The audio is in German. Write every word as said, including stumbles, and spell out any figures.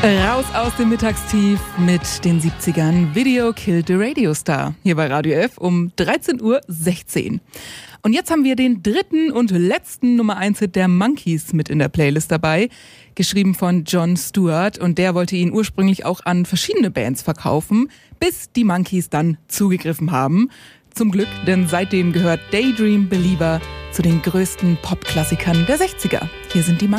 Raus aus dem Mittagstief mit den siebzigern. Video killed the Radio Star. Hier bei Radio F um dreizehn Uhr sechzehn. Und jetzt haben wir den dritten und letzten Nummer eins Hit der Monkees mit in der Playlist dabei. Geschrieben von Jon Stewart, und der wollte ihn ursprünglich auch an verschiedene Bands verkaufen, bis die Monkees dann zugegriffen haben. Zum Glück, denn seitdem gehört Daydream Believer zu den größten Popklassikern der sechziger. Hier sind die Monkees.